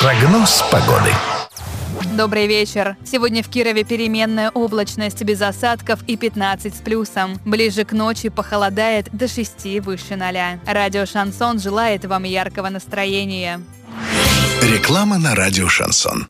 Прогноз погоды. Добрый вечер. Сегодня в Кирове переменная облачность без осадков и 15 с плюсом. Ближе к ночи похолодает до 6 выше 0. Радио «Шансон» желает вам яркого настроения. Реклама на радио «Шансон».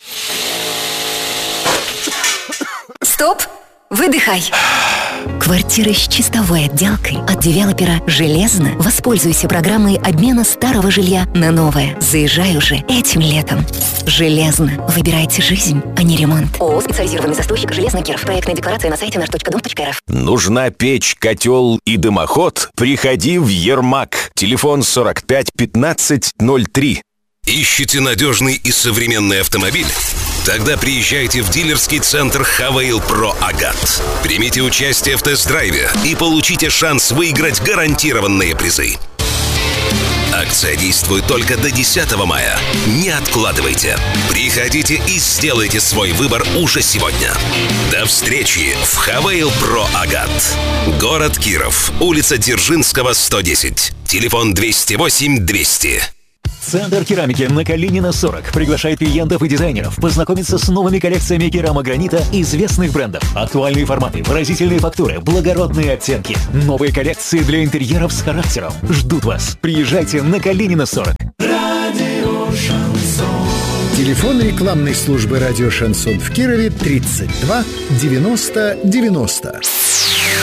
Стоп! Выдыхай! Квартиры с чистовой отделкой от девелопера «Железно». Воспользуйся программой обмена старого жилья на новое. Заезжай уже этим летом. «Железно». Выбирайте жизнь, а не ремонт. ООО «Специализированный застройщик Железный Киров». Проектная декларация на сайте nart.dom.rf. Нужна печь, котел и дымоход? Приходи в Ермак. Телефон 45 15 03. Ищете надежный и современный автомобиль? Тогда приезжайте в дилерский центр Хавейл Про Агат. Примите участие в тест-драйве и получите шанс выиграть гарантированные призы. Акция действует только до 10 мая. Не откладывайте. Приходите и сделайте свой выбор уже сегодня. До встречи в Хавейл Про Агат. Город Киров. Улица Дзержинского, 110. Телефон 208 200. Центр керамики на Калинина 40 приглашает клиентов и дизайнеров познакомиться с новыми коллекциями керамогранита известных брендов. Актуальные форматы, выразительные фактуры, благородные оттенки. Новые коллекции для интерьеров с характером. Ждут вас. Приезжайте на Калинина 40. Радио Шансон. Телефон рекламной службы радио Шансон в Кирове 32 90 90.